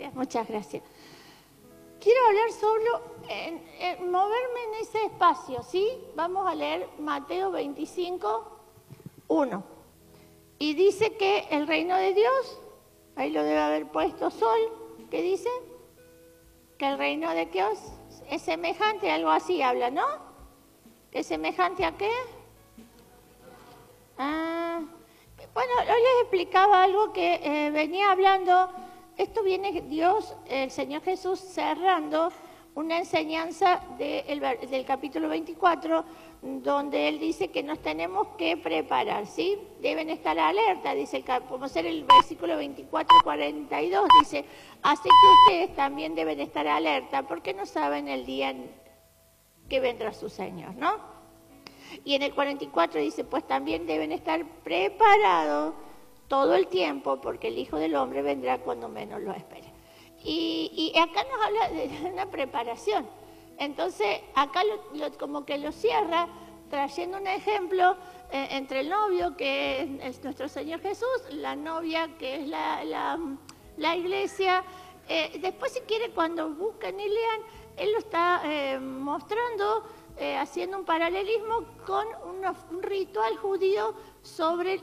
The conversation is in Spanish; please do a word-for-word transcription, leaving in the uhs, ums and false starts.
Bien, muchas gracias. Quiero hablar solo, en, en moverme en ese espacio, ¿sí? Vamos a leer Mateo veinticinco, uno. Y dice que el reino de Dios, ahí lo debe haber puesto Sol, ¿qué dice? Que el reino de Dios es semejante, algo así habla, ¿no? ¿Es semejante a qué? Ah, bueno, hoy les explicaba algo que eh, venía hablando. Esto viene Dios, el Señor Jesús, cerrando una enseñanza de el, del capítulo veinticuatro, donde Él dice que nos tenemos que preparar, ¿sí? Deben estar alerta, dice, el, como ser el versículo veinticuatro, cuarenta y dos, dice, así que ustedes también deben estar alerta, porque no saben el día que vendrá su Señor, ¿no? Y en el cuarenta y cuatro dice, pues también deben estar preparados todo el tiempo, porque el Hijo del Hombre vendrá cuando menos lo espere. Y, y acá nos habla de una preparación. Entonces, acá lo, lo, como que lo cierra trayendo un ejemplo eh, entre el novio, que es, es nuestro Señor Jesús, la novia, que es la, la, la iglesia. Eh, después, si quiere, cuando busquen y lean, él lo está eh, mostrando, eh, haciendo un paralelismo con una, un ritual judío sobre